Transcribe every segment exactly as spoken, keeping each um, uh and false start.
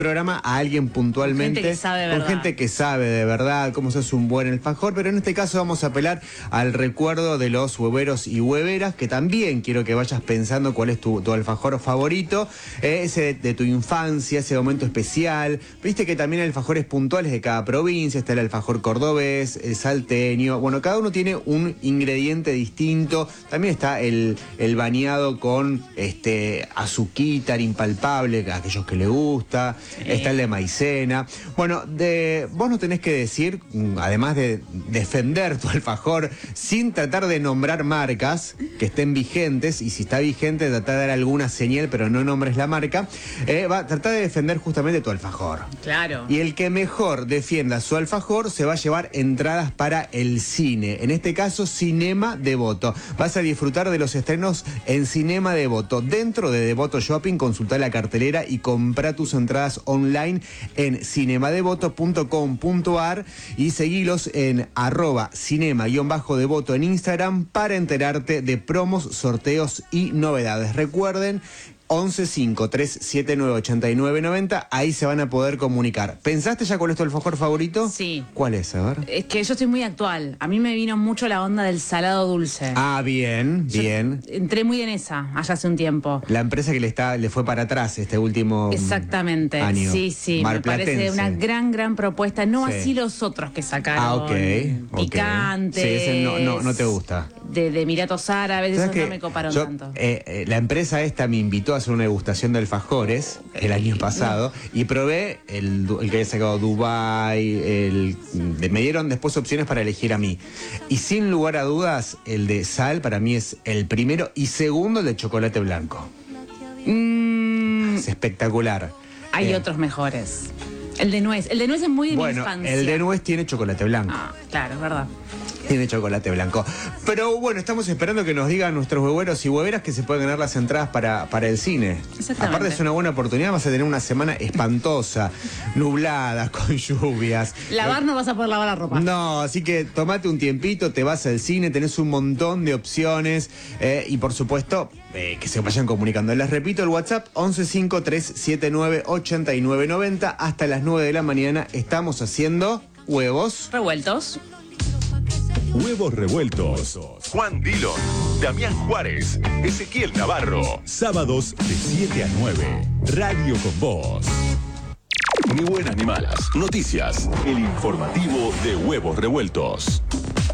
programa a alguien puntualmente, con gente que sabe de verdad, con gente que sabe de verdad cómo se hace un buen alfajor, pero en este caso vamos a apelar al recuerdo de los hueveros y hueveras, que también quiero que vayas pensando cuál es tu, tu alfajor favorito, eh, ese de, de tu infancia, ese momento especial. Viste que también hay alfajores puntuales de cada provincia, está el alfajor cordobés, el salteño, bueno, cada uno tiene un ingrediente distinto. También está el, el bañado con este azuquitar impalpable, a aquellos que le gusta. Sí. Está el de maicena. Bueno, de, vos no tenés que decir, además de defender tu alfajor, sin tratar de nombrar marcas que estén vigentes, y si está vigente, tratar de dar alguna señal, pero no nombres la marca, eh, va a tratar de defender justamente tu alfajor. Claro. Y el que mejor defienda su alfajor se va a llevar entradas para el cine. En este caso, Cinema Devoto. Vas a disfrutar de los estrenos en Cinema Devoto. Dentro de Devoto Shopping, consulta la cartelera y compra tus entradas online en cinemadevoto punto com punto ar y seguilos en arroba cinema-devoto en Instagram para enterarte de promos, sorteos y novedades. Recuerden, once cinco tres siete nueve ocho nueve nueve cero, ahí se van a poder comunicar. ¿Pensaste ya cuál es tu alfajor favorito? Sí. ¿Cuál es? A ver. Es que yo estoy muy actual. A mí me vino mucho la onda del salado dulce. Ah, bien, yo bien. Entré muy en esa, allá hace un tiempo. La empresa que le está le fue para atrás este último Exactamente. año. Sí, sí. Me parece una gran, gran propuesta. No sí. así los otros que sacaron. Ah, ok. Picantes. Okay. Sí, ese no, no, no te gusta. De, de Emiratos Árabes, esos no me coparon yo, tanto. Eh, eh, la empresa esta me invitó a hacer una degustación de alfajores el año pasado y probé el, el que había sacado Dubai, el, me dieron después opciones para elegir a mí. Y sin lugar a dudas, el de sal para mí es el primero, y segundo el de chocolate blanco. Mm. Es espectacular. Hay eh. otros mejores. El de nuez. El de nuez es muy de bueno, mi infancia. El de nuez tiene chocolate blanco. Ah, claro, es verdad. Tiene chocolate blanco. Pero bueno, estamos esperando que nos digan nuestros hueveros y hueveras que se pueden ganar las entradas para, para el cine. Exactamente. Aparte es una buena oportunidad, vas a tener una semana espantosa, nublada, con lluvias. Lavar no vas a poder lavar la ropa. No, así que tomate un tiempito, te vas al cine, tenés un montón de opciones eh, y por supuesto eh, que se vayan comunicando. Les repito el WhatsApp, once cinco tres siete nueve ocho nueve nueve cero. Hasta las nueve de la mañana estamos haciendo huevos revueltos. Huevos revueltos. Juan Dillon, Damián Juárez, Ezequiel Navarro. Sábados de siete a nueve. Radio con Vos. Ni buenas ni malas. Noticias. El informativo de Huevos Revueltos.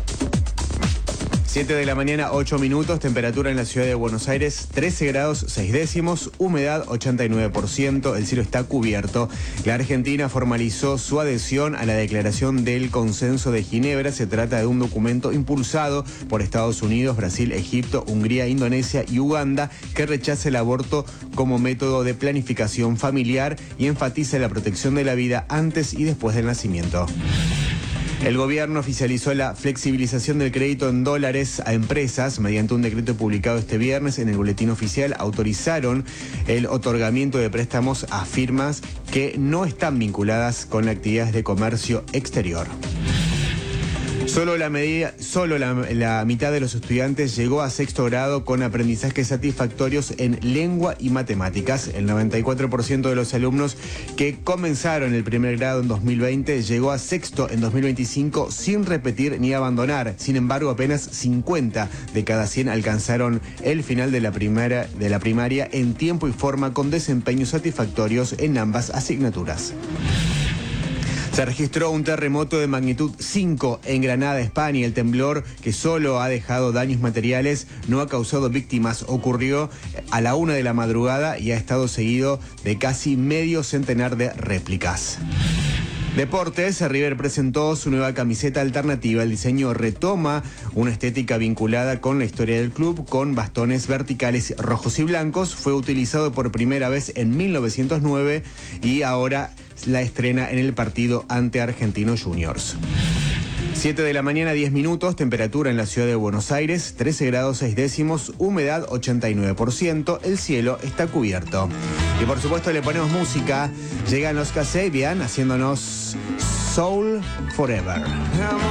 siete de la mañana, ocho minutos, temperatura en la ciudad de Buenos Aires, trece grados seis décimos, humedad ochenta y nueve por ciento, el cielo está cubierto. La Argentina formalizó su adhesión a la Declaración del Consenso de Ginebra. Se trata de un documento impulsado por Estados Unidos, Brasil, Egipto, Hungría, Indonesia y Uganda, que rechaza el aborto como método de planificación familiar y enfatiza la protección de la vida antes y después del nacimiento. El gobierno oficializó la flexibilización del crédito en dólares a empresas. Mediante un decreto publicado este viernes en el Boletín Oficial, autorizaron el otorgamiento de préstamos a firmas que no están vinculadas con actividades de comercio exterior. Solo la medida, solo la, la mitad de los estudiantes llegó a sexto grado con aprendizajes satisfactorios en lengua y matemáticas. El noventa y cuatro por ciento de los alumnos que comenzaron el primer grado en dos mil veinte llegó a sexto en dos mil veinticinco sin repetir ni abandonar. Sin embargo, apenas cincuenta de cada cien alcanzaron el final de la primera, de la primaria en tiempo y forma, con desempeños satisfactorios en ambas asignaturas. Se registró un terremoto de magnitud cinco en Granada, España. El temblor, que solo ha dejado daños materiales, no ha causado víctimas. Ocurrió a la una de la madrugada y ha estado seguido de casi medio centenar de réplicas. Deportes, River presentó su nueva camiseta alternativa. El diseño retoma una estética vinculada con la historia del club, con bastones verticales rojos y blancos. Fue utilizado por primera vez en mil novecientos nueve y ahora la estrena en el partido ante Argentinos Juniors. siete de la mañana, diez minutos, temperatura en la ciudad de Buenos Aires, trece grados seis décimos, humedad ochenta y nueve por ciento, el cielo está cubierto. Y por supuesto le ponemos música, llegan los Kasabian haciéndonos Soul Forever.